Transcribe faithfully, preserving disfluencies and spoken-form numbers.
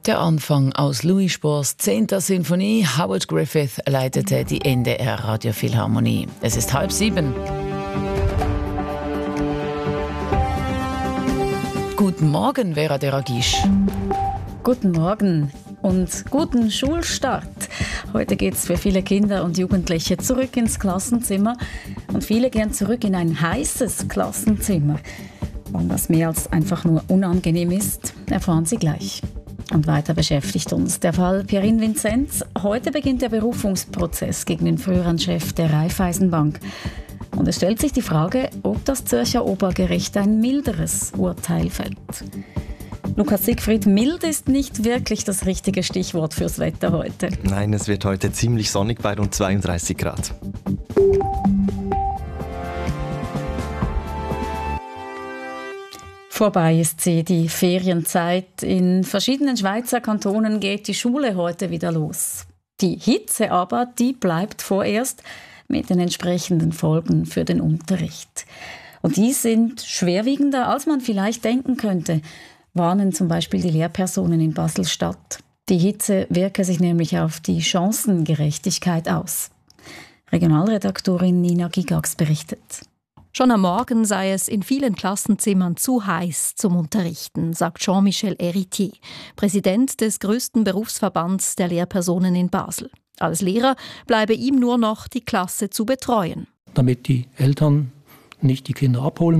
Der Anfang aus Louis Spohrs zehnter Sinfonie. Howard Griffith leitete die N D R Radiophilharmonie. Es ist halb sieben. Guten Morgen, Vera Deragisch. Guten Morgen und guten Schulstart. Heute geht es für viele Kinder und Jugendliche zurück ins Klassenzimmer. Und viele gehen zurück in ein heißes Klassenzimmer. Warum das mehr als einfach nur unangenehm ist, erfahren Sie gleich. Und weiter beschäftigt uns der Fall Pierin Vinzenz. Heute beginnt der Berufungsprozess gegen den früheren Chef der Raiffeisenbank. Und es stellt sich die Frage, ob das Zürcher Obergericht ein milderes Urteil fällt. Lukas Siegfried, mild ist nicht wirklich das richtige Stichwort fürs Wetter heute. Nein, es wird heute ziemlich sonnig bei rund zweiunddreißig Grad. Vorbei ist sie, die Ferienzeit. In verschiedenen Schweizer Kantonen geht die Schule heute wieder los. Die Hitze aber, die bleibt vorerst mit den entsprechenden Folgen für den Unterricht. Und die sind schwerwiegender, als man vielleicht denken könnte, warnen zum Beispiel die Lehrpersonen in Basel-Stadt. Die Hitze wirke sich nämlich auf die Chancengerechtigkeit aus. Regionalredaktorin Nina Gigax berichtet. Schon am Morgen sei es in vielen Klassenzimmern zu heiß zum Unterrichten, sagt Jean-Michel Héritier, Präsident des grössten Berufsverbands der Lehrpersonen in Basel. Als Lehrer bleibe ihm nur noch die Klasse zu betreuen. Damit die Eltern nicht die Kinder abholen